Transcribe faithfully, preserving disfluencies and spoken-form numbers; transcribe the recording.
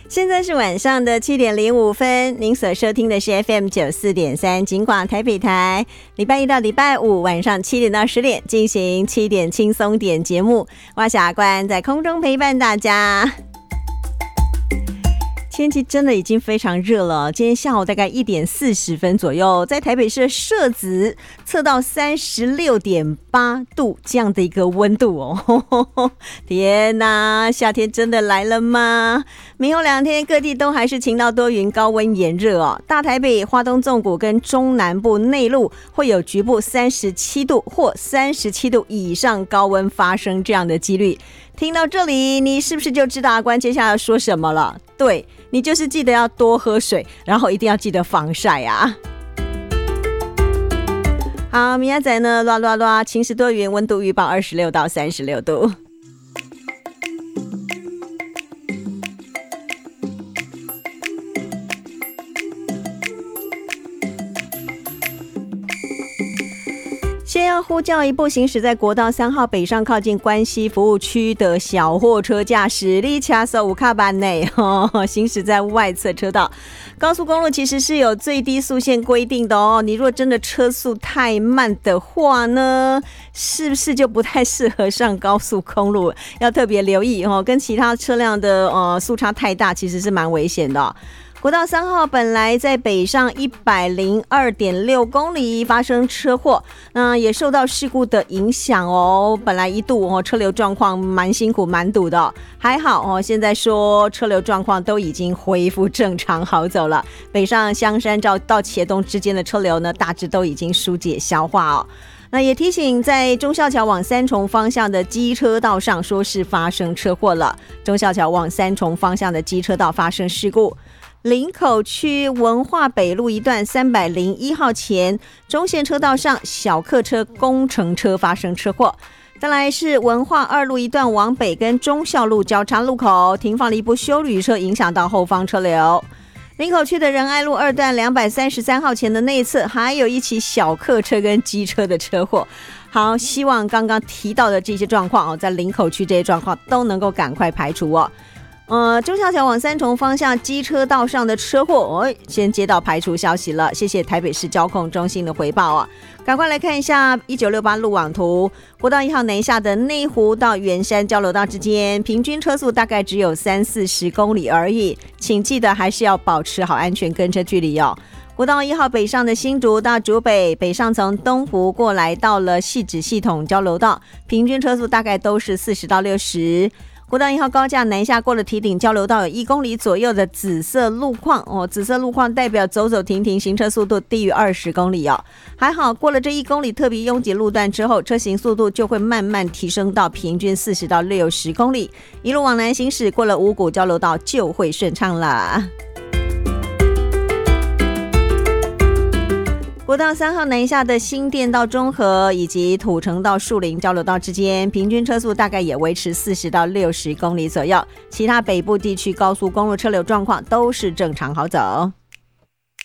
现在是晚上的七点零五分，您所收听的是 F M 九四点三警广台北台，礼拜一到礼拜五晚上七点到十点进行七点轻松点节目，蛙小关在空中陪伴大家。天气真的已经非常热了，今天下午大概一点四十分左右，在台北市的社子测到三十六点八度这样的一个温度哦，天哪，夏天真的来了吗？明后两天各地都还是晴到多云，高温炎热哦。大台北、花东纵谷跟中南部内陆会有局部三十七度或三十七度以上高温发生这样的几率。听到这里，你是不是就知道阿关接下来要说什么了？对，你就是记得要多喝水，然后一定要记得防晒啊。好，明仔载呢，啦啦啦，晴时多云，温度预报二十六到三十六度。先要呼叫一部行驶在国道三号北上靠近关西服务区的小货车驾驶，你掐手五卡班内、哦、行驶在外侧车道。高速公路其实是有最低速限规定的哦，你如果真的车速太慢的话呢，是不是就不太适合上高速公路？要特别留意哦，跟其他车辆的呃速差太大，其实是蛮危险的哦。国道三号本来在北上一百零二点六公里发生车祸，那也受到事故的影响哦。本来一度哦车流状况蛮辛苦蛮堵的、哦，还好哦，现在说车流状况都已经恢复正常好走了。北上香山到到茄东之间的车流呢，大致都已经疏解消化哦。那也提醒，在忠孝桥往三重方向的机车道上，说是发生车祸了。忠孝桥往三重方向的机车道发生事故。林口区文化北路一段三百零一号前中线车道上小客车工程车发生车祸。再来是文化二路一段往北跟忠孝路交叉路口停放了一部休旅车，影响到后方车流。林口区的仁爱路二段两百三十三号前的内侧还有一起小客车跟机车的车祸。好，希望刚刚提到的这些状况、哦、在林口区这些状况都能够赶快排除哦。呃，忠孝桥往三重方向机车道上的车祸，哦，先接到排除消息了，谢谢台北市交控中心的回报啊！赶快来看一下一九六八路网图，国道一号南下的内湖到圆山交流道之间，平均车速大概只有三四十公里而已，请记得还是要保持好安全跟车距离哦。国道一号北上的新竹到竹北，北上从东湖过来到了汐止系统交流道，平均车速大概都是四十到六十。国道一号高架南下过了堤顶交流道，有一公里左右的紫色路况哦，紫色路况代表走走停停，行车速度低于二十公里哦。还好过了这一公里特别拥挤路段之后，车行速度就会慢慢提升到平均四十到六十公里，一路往南行驶，过了五股交流道就会顺畅了。国道三号南下的新店到中和以及土城到树林交流道之间，平均车速大概也维持四十到六十公里左右，其他北部地区高速公路车流状况都是正常好走。